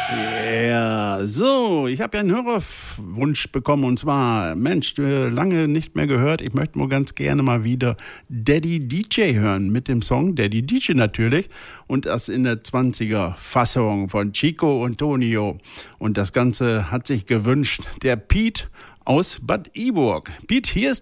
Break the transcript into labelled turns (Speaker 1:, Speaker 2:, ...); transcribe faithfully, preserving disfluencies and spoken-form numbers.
Speaker 1: Ja, so, ich habe ja einen Hörerwunsch bekommen und zwar, Mensch, äh, lange nicht mehr gehört, ich möchte nur ganz gerne mal wieder Daddy D J hören mit dem Song Daddy D J natürlich und das in der zwanziger-Fassung von Chico und Tonio und das Ganze hat sich gewünscht der Piet aus Bad Iburg. Piet, hier ist